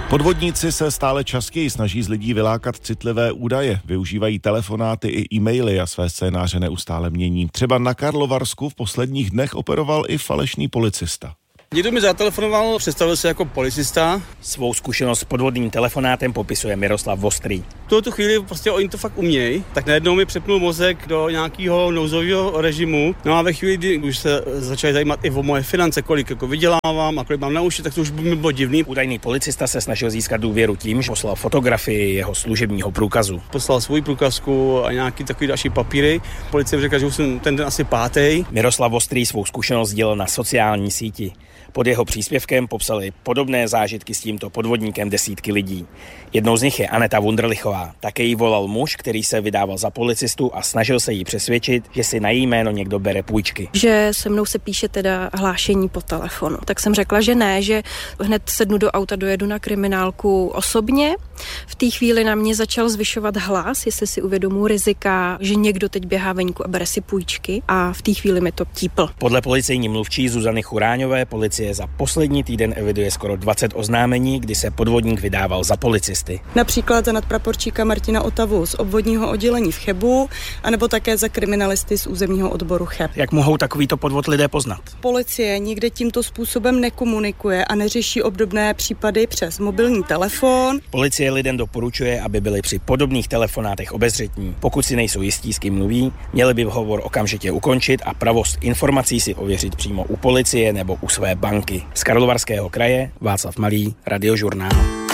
Podvodníci se stále častěji snaží z lidí vylákat citlivé údaje, využívají telefonáty i e-maily a své scénáře neustále mění. Třeba na Karlovarsku v posledních dnech operoval i falešný policista. Někdo mi zatelefonoval, představil se jako policista. Svou zkušenost s podvodným telefonátem popisuje Miroslav Vostrý. V tuto chvíli prostě oni to fakt umějí, tak najednou mi přepnul mozek do nějakého nouzového režimu. No a ve chvíli, kdy už se začali zajímat i o moje finance, kolik jako vydělávám a kolik mám na uši, tak to už by mi bylo divný. Údajný policista se snažil získat důvěru tím, že poslal fotografii jeho služebního průkazu. Poslal svou průkazku a nějaký takový další papíry. Policie řekla, že už jsem ten den asi pátý. Miroslav Vostrý svou zkušenost sdělil na sociální síti. Pod jeho příspěvkem popsali podobné zážitky s tímto podvodníkem desítky lidí. Jednou z nich je Aneta Wunderlichová. Také jí volal muž, který se vydával za policistu a snažil se jí přesvědčit, že si na jí jméno někdo bere půjčky. Že se mnou se píše teda hlášení po telefonu. Tak jsem řekla, že ne, že hned sednu do auta, dojedu na kriminálku osobně. V té chvíli na mě začal zvyšovat hlas, jestli si uvědomuji rizika, že někdo teď běhá venku a bere si půjčky, a v té chvíli mi to típl. Podle policejní mluvčí Zuzany Churáňové policie za poslední týden eviduje skoro 20 oznámení, kdy se podvodník vydával za policisty. Například za nadpraporčíka Martina Otavu z obvodního oddělení v Chebu, anebo také za kriminalisty z územního odboru Cheb. Jak mohou takovýto podvod lidé poznat? Policie nikde tímto způsobem nekomunikuje a neřeší obdobné případy přes mobilní telefon. Policie lidem doporučuje, aby byli při podobných telefonátech obezřetní. Pokud si nejsou jistí, s kým mluví, měli by hovor okamžitě ukončit a pravost informací si ověřit přímo u policie nebo u své banky. Z Karlovarského kraje Václav Malý, Radiožurnál.